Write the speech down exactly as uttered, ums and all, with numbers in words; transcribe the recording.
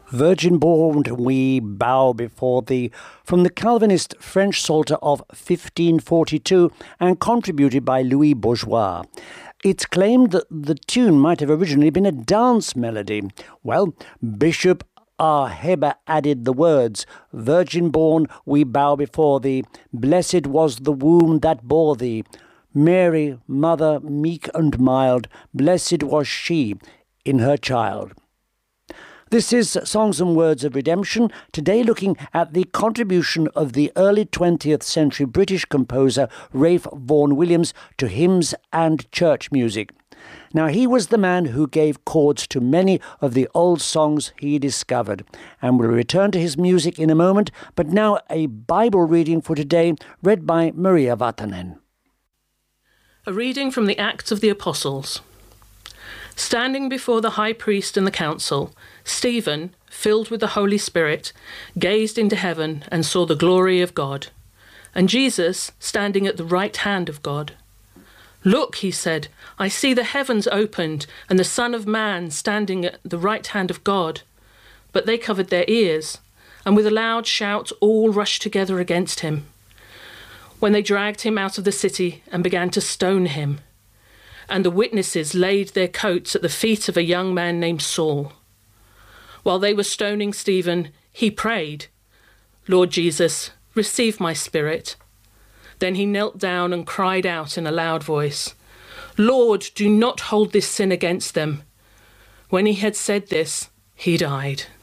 Virgin born, we bow before thee, from the Calvinist French Psalter of fifteen forty-two and contributed by Louis Bourgeois. It's claimed that the tune might have originally been a dance melody. Well, Bishop R. Heber added the words, Virgin born, we bow before thee, blessed was the womb that bore thee. Mary, mother meek and mild, blessed was she in her child. This is Songs and Words of Redemption, today looking at the contribution of the early twentieth century British composer Ralph Vaughan Williams to hymns and church music. Now, he was the man who gave chords to many of the old songs he discovered, and we'll return to his music in a moment, but now a Bible reading for today, read by Maria Vatanen. A reading from the Acts of the Apostles. Standing before the high priest and the council, Stephen, filled with the Holy Spirit, gazed into heaven and saw the glory of God, and Jesus standing at the right hand of God. Look, he said, I see the heavens opened and the Son of Man standing at the right hand of God. But they covered their ears, and with a loud shout all rushed together against him, when they dragged him out of the city and began to stone him. And the witnesses laid their coats at the feet of a young man named Saul. While they were stoning Stephen, he prayed, Lord Jesus, receive my spirit. Then he knelt down and cried out in a loud voice, Lord, do not hold this sin against them. When he had said this, he died.